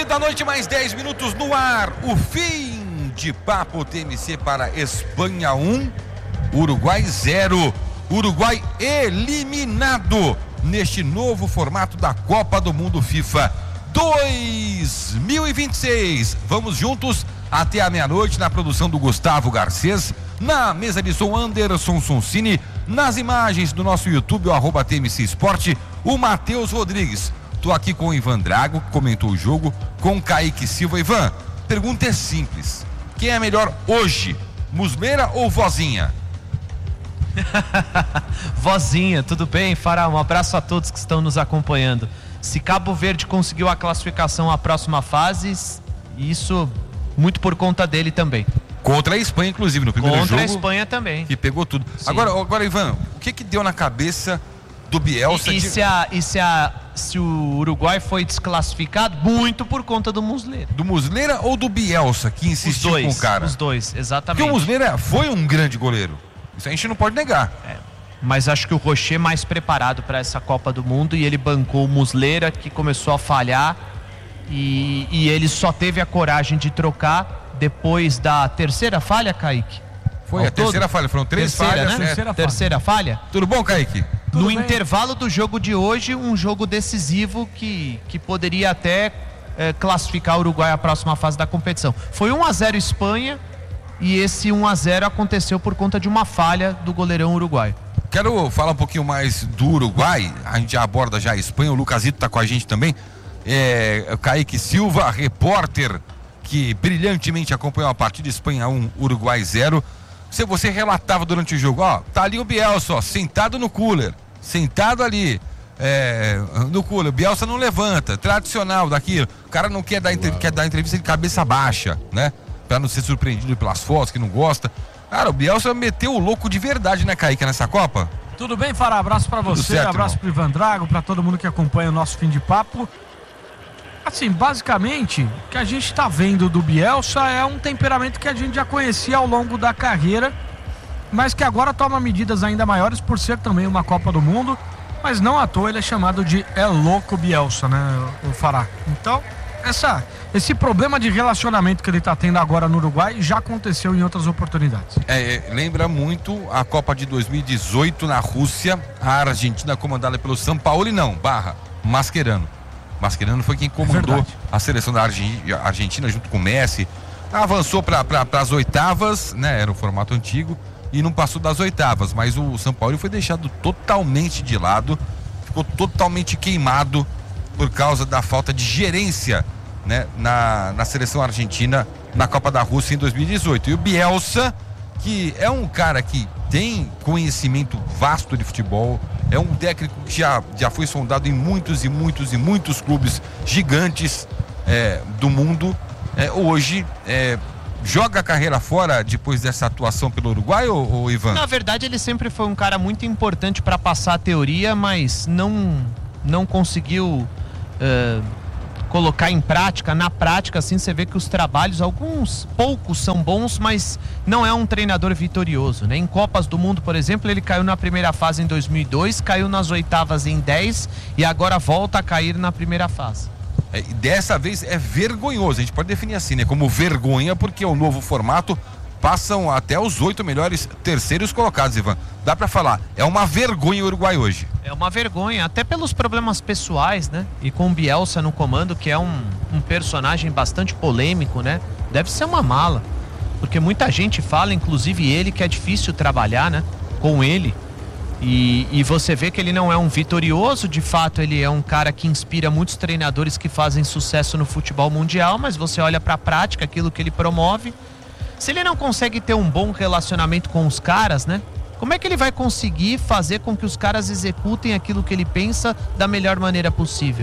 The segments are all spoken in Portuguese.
da noite, mais 10 minutos no ar. O fim de papo TMC para Espanha 1, Uruguai 0. Uruguai eliminado neste novo formato da Copa do Mundo FIFA 2026. Vamos juntos até a meia-noite na produção do Gustavo Garcês, na mesa de som Anderson Sonsini, nas imagens do nosso YouTube, o @TMC Esporte, o Matheus Rodrigues. Tô aqui com o Ivan Drago, que comentou o jogo, com o Kaique Silva. Ivan, pergunta é simples: quem é melhor hoje, Muslera ou Vozinha? Vozinha, tudo bem, Fará? Um abraço a todos que estão nos acompanhando. Se Cabo Verde conseguiu a classificação à próxima fase, isso muito por conta dele também. Contra a Espanha, inclusive, no primeiro jogo. Contra a Espanha também. Que pegou tudo. Agora, Ivan, o que deu na cabeça do Bielsa? Se o Uruguai foi desclassificado, muito por conta do Muslera. Do Muslera ou do Bielsa, que insistiu com o cara? Os dois, exatamente. Porque o Muslera foi um grande goleiro. Isso a gente não pode negar. Mas acho que o Rocher é mais preparado para essa Copa do Mundo e ele bancou o Muslera, que começou a falhar, e ele só teve a coragem de trocar depois da terceira falha, Kaique? Foi a terceira falha, foram 3 falhas, né? Terceira falha. Tudo bom, Kaique? No intervalo do jogo de hoje, um jogo decisivo que poderia até classificar o Uruguai à próxima fase da competição. Foi 1-0 Espanha, e esse 1-0 aconteceu por conta de uma falha do goleirão uruguaio. Quero falar um pouquinho mais do Uruguai. A gente já aborda já a Espanha. O Lucasito está com a gente também. O Kaique Silva, repórter que brilhantemente acompanhou a partida. Espanha 1, Uruguai 0. Você relatava durante o jogo, tá ali o Bielsa, sentado no cooler, sentado ali no cooler. O Bielsa não levanta, tradicional daquilo. O cara não quer dar entrevista de cabeça baixa, né? Pra não ser surpreendido pelas fotos, que não gosta. Cara, o Bielsa meteu o louco de verdade, né, Kaique, nessa Copa? Tudo bem, Fará? Abraço pra você, certo, abraço pro Ivan Drago, pra todo mundo que acompanha o nosso fim de papo. Assim, basicamente, o que a gente tá vendo do Bielsa é um temperamento que a gente já conhecia ao longo da carreira, mas que agora toma medidas ainda maiores por ser também uma Copa do Mundo, mas não à toa ele é chamado de Louco Bielsa, né, o Fará? Então, esse problema de relacionamento que ele está tendo agora no Uruguai já aconteceu em outras oportunidades. Lembra muito a Copa de 2018 na Rússia, a Argentina comandada pelo Sampaoli, Mascherano. Mascherano foi quem comandou a seleção da Argentina junto com o Messi. Avançou para as oitavas, né? Era o formato antigo e não passou das oitavas, mas o Sampaoli foi deixado totalmente de lado, ficou totalmente queimado por causa da falta de gerência, né, na seleção argentina na Copa da Rússia em 2018. E o Bielsa, que é um cara que tem conhecimento vasto de futebol, é um técnico que já foi sondado em muitos clubes gigantes do mundo, hoje joga a carreira fora depois dessa atuação pelo Uruguai, ou Ivan? Na verdade, ele sempre foi um cara muito importante para passar a teoria, mas não conseguiu colocar em prática. Na prática, assim, você vê que os trabalhos, poucos são bons, mas não é um treinador vitorioso, né? Em Copas do Mundo, por exemplo, ele caiu na primeira fase em 2002, caiu nas oitavas em 10 e agora volta a cair na primeira fase. Dessa vez é vergonhoso, a gente pode definir assim, né? Como vergonha, porque o novo formato passam até os 8 melhores terceiros colocados, Ivan. Dá pra falar, é uma vergonha o Uruguai hoje. É uma vergonha, até pelos problemas pessoais, né? E com o Bielsa no comando, que é um personagem bastante polêmico, né? Deve ser uma mala, porque muita gente fala, inclusive ele, que é difícil trabalhar, né? Com ele. E você vê que ele não é um vitorioso, de fato ele é um cara que inspira muitos treinadores que fazem sucesso no futebol mundial, mas você olha pra prática, aquilo que ele promove. Se ele não consegue ter um bom relacionamento com os caras, né? Como é que ele vai conseguir fazer com que os caras executem aquilo que ele pensa da melhor maneira possível?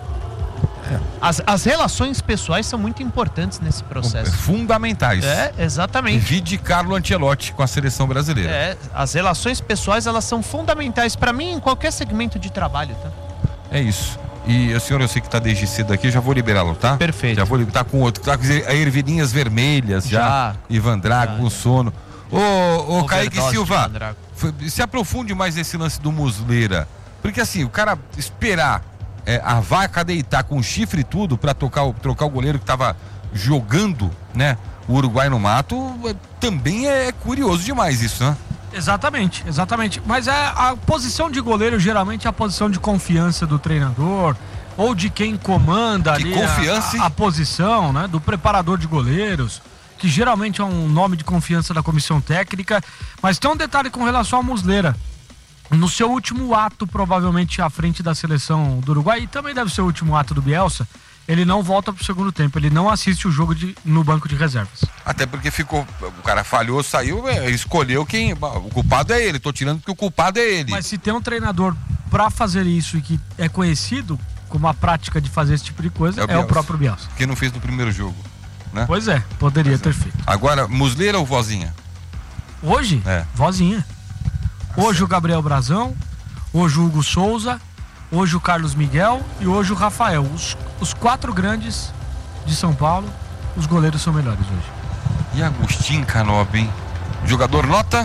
As relações pessoais são muito importantes nesse processo. Fundamentais. Exatamente. Vide Carlo Ancelotti com a seleção brasileira. As relações pessoais, elas são fundamentais para mim em qualquer segmento de trabalho, tá? É isso. E o senhor, eu sei que tá desde cedo aqui, já vou liberá-lo, tá? Perfeito. Já vou tá com outro, tá com ervilhinhas vermelhas já. Ivan Drago com sono. Ô Kaique Silva, se aprofunde mais nesse lance do Muslera. Porque assim, o cara esperar a vaca deitar com chifre e tudo pra trocar o goleiro que tava jogando, né, o Uruguai no mato, também é curioso demais isso, né? Exatamente. Mas a posição de goleiro geralmente é a posição de confiança do treinador ou de quem comanda ali a posição, né, do preparador de goleiros, que geralmente é um nome de confiança da comissão técnica. Mas tem um detalhe com relação ao Muslera. No seu último ato, provavelmente à frente da seleção do Uruguai, e também deve ser o último ato do Bielsa, ele não volta pro segundo tempo, ele não assiste o jogo no banco de reservas. Até porque o cara falhou, saiu, escolheu quem, o culpado é ele, tô tirando porque o culpado é ele. Mas se tem um treinador pra fazer isso e que é conhecido como a prática de fazer esse tipo de coisa, é o próprio Bielsa. Que não fez no primeiro jogo, né? Pois é, poderia ter feito. Agora, Muslera ou Vozinha? Hoje? Vozinha. Hoje o Gabriel Brazão, hoje o Hugo Souza, hoje o Carlos Miguel e hoje o Rafael. Os 4 grandes de São Paulo, os goleiros são melhores hoje. E Agustin Canobio, hein? Jogador nota?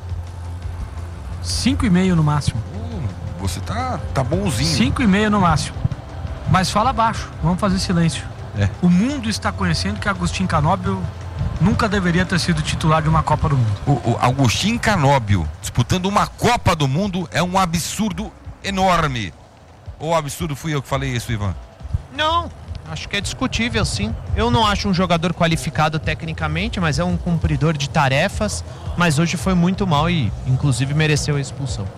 5,5 no máximo. Você tá bonzinho. 5,5 no máximo. Mas fala baixo, vamos fazer silêncio. O mundo está conhecendo que Agustin Canobio nunca deveria ter sido titular de uma Copa do Mundo. O Agustin Canobio disputando uma Copa do Mundo é um absurdo enorme. Ou absurdo fui eu que falei isso, Ivan? Não, acho que é discutível, sim. Eu não acho um jogador qualificado tecnicamente, mas é um cumpridor de tarefas. Mas hoje foi muito mal e, inclusive, mereceu a expulsão.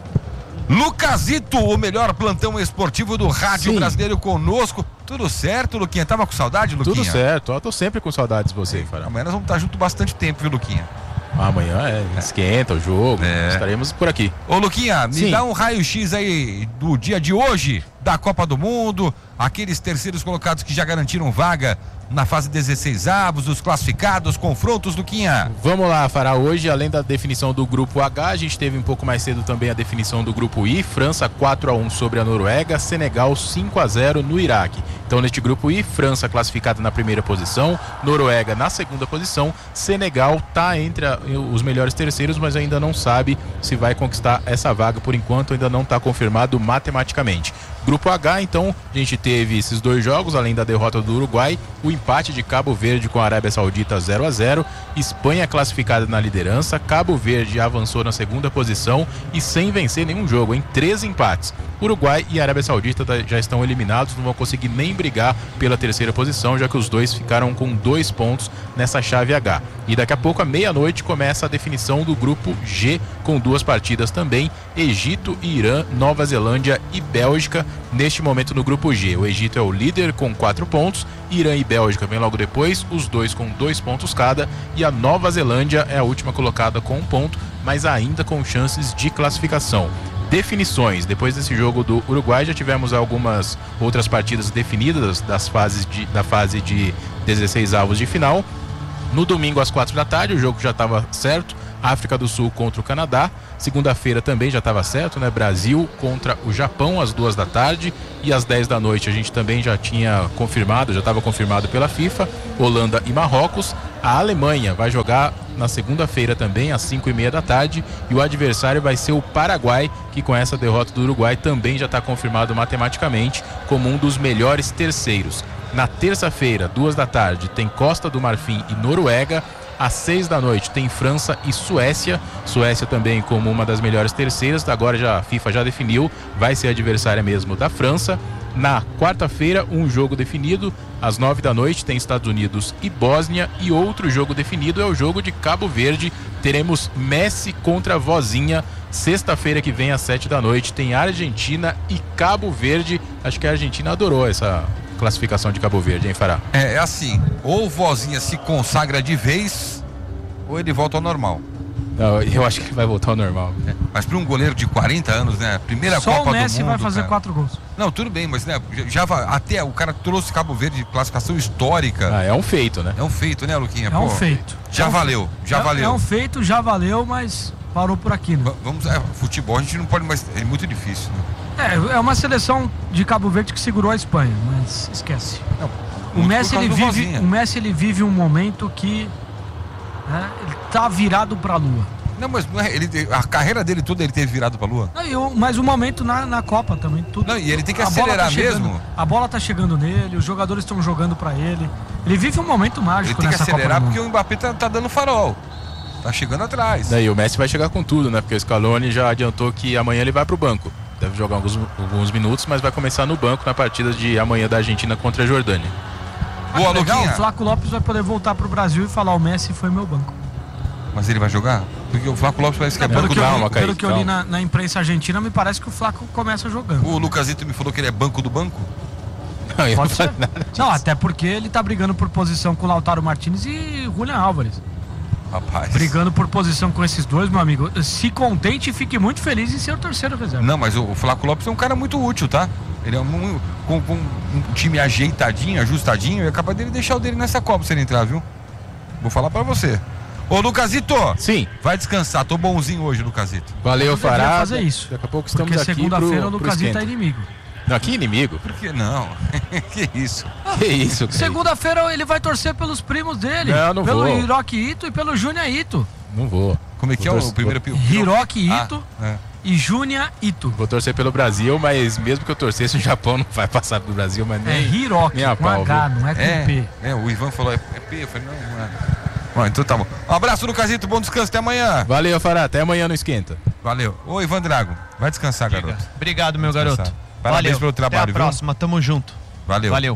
Lucasito, o melhor plantão esportivo do rádio brasileiro conosco. Tudo certo, Luquinha? Tava com saudade, Luquinha? Tudo certo, eu tô sempre com saudades de você, Fará. Amanhã nós vamos estar juntos bastante tempo, viu, Luquinha? Amanhã esquenta o jogo, estaremos por aqui. Ô, Luquinha, me dá um raio-x aí do dia de hoje, da Copa do Mundo, aqueles terceiros colocados que já garantiram vaga na fase 16avos, os classificados, confrontos, Luquinha. Vamos lá, Fará. Hoje, além da definição do grupo H, a gente teve um pouco mais cedo também a definição do grupo I. França 4-1 sobre a Noruega, Senegal 5-0 no Iraque. Então, neste grupo I, França classificada na primeira posição, Noruega na segunda posição, Senegal está entre os melhores terceiros, mas ainda não sabe se vai conquistar essa vaga. Por enquanto, ainda não está confirmado matematicamente. Grupo H, então, a gente teve esses 2 jogos, além da derrota do Uruguai, o empate de Cabo Verde com a Arábia Saudita 0-0, Espanha classificada na liderança, Cabo Verde avançou na segunda posição e sem vencer nenhum jogo, em 3 empates. Uruguai e Arábia Saudita já estão eliminados, não vão conseguir nem brigar pela terceira posição, já que os dois ficaram com 2 pontos nessa chave H. E daqui a pouco, à meia-noite, começa a definição do grupo G, com 2 partidas também, Egito e Irã, Nova Zelândia e Bélgica, neste momento no grupo G. O Egito é o líder com 4 pontos, Irã e Bélgica vem logo depois, os dois com 2 pontos cada, e a Nova Zelândia é a última colocada com 1 ponto, mas ainda com chances de classificação. Definições: depois desse jogo do Uruguai já tivemos algumas outras partidas definidas da fase de 16avos de final. No domingo às 4 da tarde o jogo já estava certo, África do Sul contra o Canadá. Segunda-feira também já estava certo, né? Brasil contra o Japão às 2 da tarde, e às 10 da noite a gente também já tinha confirmado, já estava confirmado pela FIFA, Holanda e Marrocos. A Alemanha vai jogar na segunda-feira também às 5:30 da tarde, e o adversário vai ser o Paraguai, que com essa derrota do Uruguai também já está confirmado matematicamente como um dos melhores terceiros. Na terça-feira, 2 da tarde, tem Costa do Marfim e Noruega. Às 6 da noite tem França e Suécia. Suécia também como uma das melhores terceiras. Agora a FIFA já definiu, vai ser adversária mesmo da França. Na quarta-feira, um jogo definido. Às 9 da noite tem Estados Unidos e Bósnia. E outro jogo definido é o jogo de Cabo Verde. Teremos Messi contra Vozinha. Sexta-feira que vem às 7 da noite tem Argentina e Cabo Verde. Acho que a Argentina adorou essa classificação de Cabo Verde, hein, Fará? É assim, ou Vozinha se consagra de vez, ou ele volta ao normal. Não, eu acho que vai voltar ao normal. Mas para um goleiro de 40 anos, né? Primeira Só Copa do Mundo. Só o Messi vai fazer 4 gols. Não, tudo bem, mas né, até o cara trouxe Cabo Verde de classificação histórica. É um feito, né? É um feito, né, Luquinha? É um feito. Já valeu, já valeu. É um feito, já valeu, mas parou por aqui, né? Futebol a gente não pode mais, é muito difícil, né? É uma seleção de Cabo Verde que segurou a Espanha, mas esquece. O Messi ele vive um momento que, né, ele tá virado pra lua. Não, mas a carreira dele toda ele teve virado pra Lua. Não, mas o momento na Copa também. Tudo. Não, e ele tem que acelerar mesmo. A bola tá chegando nele, os jogadores estão jogando pra ele. Ele vive um momento mágico nessa Copa. Ele tem que acelerar porque o Mbappé tá dando farol. Tá chegando atrás. Daí o Messi vai chegar com tudo, né? Porque o Scaloni já adiantou que amanhã ele vai pro banco. Deve jogar alguns minutos, mas vai começar no banco na partida de amanhã da Argentina contra a Jordânia. Boa, legal, o Flaco Lopes vai poder voltar pro Brasil e falar: o Messi foi meu banco. Mas ele vai jogar? Porque o Flaco Lopes parece que é banco. Pelo que eu li na imprensa argentina, me parece que o Flaco começa jogando. O Lucasito me falou que ele é banco do banco? Não, pode ser. Não, até porque ele tá brigando por posição com o Lautaro Martínez e Julian Álvares. Rapaz. Brigando por posição com esses dois, meu amigo. Se contente e fique muito feliz em ser o terceiro reserva. Não, mas o Flaco Lopes é um cara muito útil, tá? Ele é com um time ajeitadinho, ajustadinho, e é capaz dele deixar o dele nessa Copa se ele entrar, viu? Vou falar pra você. Ô, Lucasito! Sim. Vai descansar, tô bonzinho hoje, Lucasito. Valeu, Fará. Fazer isso. Daqui a pouco estamos porque aqui segunda-feira o Lucasito é inimigo. Não, que inimigo? Por que não? Que isso? Que isso, cara? Segunda-feira ele vai torcer pelos primos dele. Não pelo vou. Hiroki Ito e pelo Júnior Ito. Não vou. Como é que é o primeiro pio? Hiroki Ito e Júnior Ito. Vou torcer pelo Brasil, mas mesmo que eu torcesse, o Japão não vai passar pro Brasil, mas nem... É Hiroki, com H, não é com P. O Ivan falou, é P, eu falei, não é. Bom, então tá bom. Um abraço, Lucasito, bom descanso, até amanhã. Valeu, Fará, até amanhã no Esquenta. Valeu. Ô, Ivan Drago, vai descansar, garoto. Obrigado, meu garoto. Parabéns pelo trabalho, até a próxima, tamo junto. Valeu.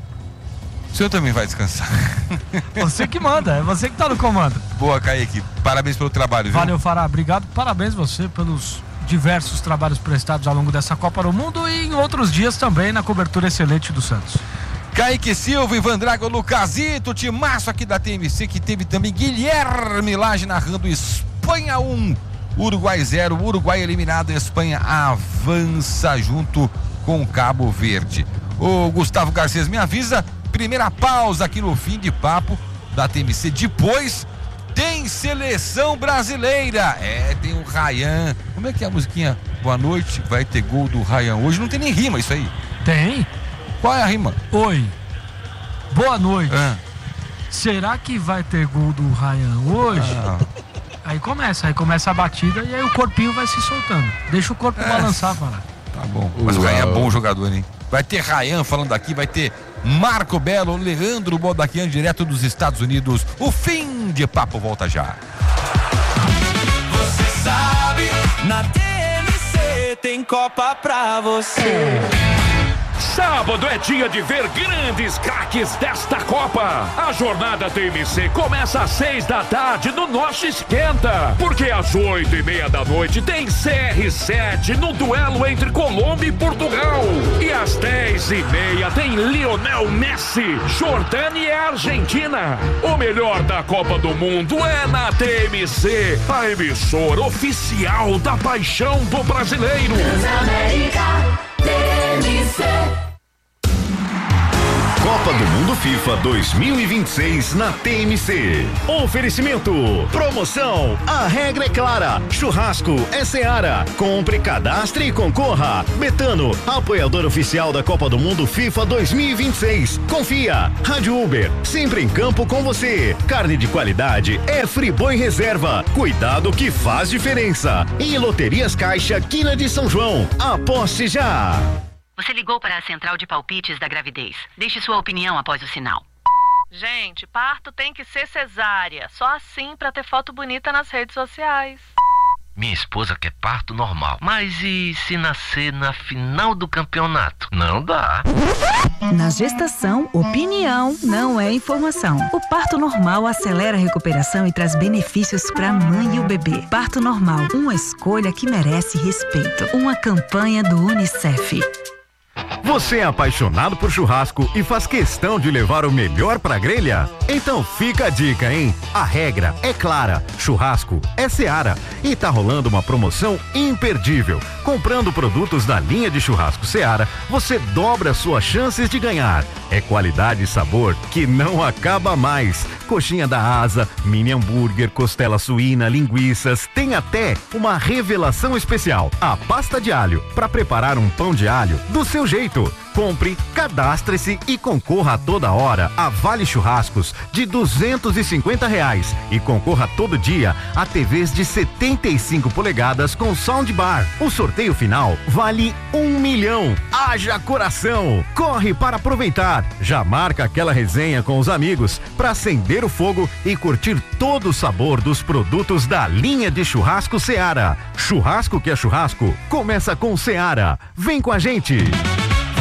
O senhor também vai descansar. Você que manda, é você que tá no comando. Boa, Kaique. Parabéns pelo trabalho, viu? Valeu, Fará. Obrigado. Parabéns você pelos diversos trabalhos prestados ao longo dessa Copa do Mundo e em outros dias também na cobertura excelente do Santos. Kaique Silva, Ivan Drago, Lucasito, timaço aqui da TMC, que teve também Guilherme Lage narrando Espanha 1, Uruguai 0, Uruguai eliminado, Espanha avança junto com Cabo Verde. O Gustavo Garcês me avisa, primeira pausa aqui no fim de papo da TMC, depois tem seleção brasileira, tem o Ryan. Como é que é a musiquinha? Boa noite, vai ter gol do Ryan hoje, não tem nem rima isso aí. Tem? Qual é a rima? Oi, boa noite. Será que vai ter gol do Ryan hoje? Aí começa a batida e aí o corpinho vai se soltando. Deixa o corpo balançar, Fará. Tá bom. Mas o Ryan é bom jogador, hein? Vai ter Ryan falando aqui, vai ter Marco Belo, Leandro Bodaquian, direto dos Estados Unidos. O fim de papo volta já. Você sabe, na TMC tem Copa pra você. Sábado é dia de ver grandes craques desta Copa. A jornada TMC começa às 6 da tarde no nosso Esquenta. Porque às 8:30 da noite tem CR7 no duelo entre Colômbia e Portugal. E às 10:30 tem Lionel Messi, Jordânia e Argentina. O melhor da Copa do Mundo é na TMC, a emissora oficial da paixão do brasileiro. Transamérica, TMC. Copa do Mundo FIFA 2026 na TMC. Oferecimento. Promoção. A regra é clara. Churrasco é Seara. Compre, cadastre e concorra. Betano, apoiador oficial da Copa do Mundo FIFA 2026. Confia. Rádio Uber, sempre em campo com você. Carne de qualidade é Friboi Reserva. Cuidado que faz diferença. E Loterias Caixa, Quina de São João. Aposte já. Você ligou para a central de palpites da gravidez. Deixe sua opinião após o sinal. Gente, parto tem que ser cesárea. Só assim para ter foto bonita nas redes sociais. Minha esposa quer parto normal. Mas e se nascer na final do campeonato? Não dá. Na gestação, opinião não é informação. O parto normal acelera a recuperação e traz benefícios para a mãe e o bebê. Parto normal, uma escolha que merece respeito. Uma campanha do UNICEF. Você é apaixonado por churrasco e faz questão de levar o melhor pra grelha? Então fica a dica, hein? A regra é clara, churrasco é Seara e tá rolando uma promoção imperdível. Comprando produtos da linha de churrasco Seara, você dobra suas chances de ganhar. É qualidade e sabor que não acaba mais. Coxinha da asa, mini hambúrguer, costela suína, linguiças, tem até uma revelação especial, a pasta de alho, para preparar um pão de alho do seu jeito. Compre, cadastre-se e concorra a toda hora a Vale Churrascos de R$250 e concorra todo dia a TVs de 75 polegadas com soundbar. O sorteio final vale R$1 milhão. Haja coração! Corre para aproveitar. Já marca aquela resenha com os amigos para acender o fogo e curtir todo o sabor dos produtos da linha de churrasco Seara. Churrasco que é churrasco, começa com Seara. Vem com a gente!